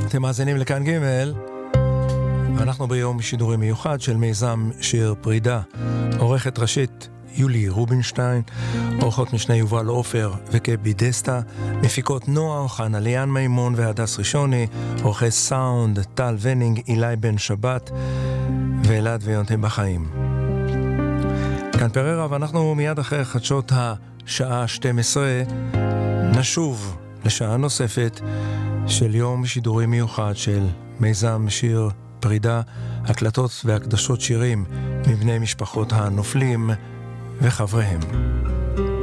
אתם מאזינים לכאן ג' ואנחנו ביום שידורי מיוחד של מיזם שיר פרידה. עורכת ראשית יולי רובינשטיין, עורכות משנה יובל עופר וקבי דסטה, מפיקות נועה אוחנה, ליאן מימון והדס ראשוני, עורכי סאונד טל ונינג, אילי בן שבת ואלעד ויונתם בחיים. כאן פררה, ואנחנו מיד אחרי חדשות השעה 12 נשוב לשעה נוספת של יום שידורי מיוחד של מיזם שיר פרידה, הקלטות והקדשות שירים מבני משפחות הנופלים וחבריהם.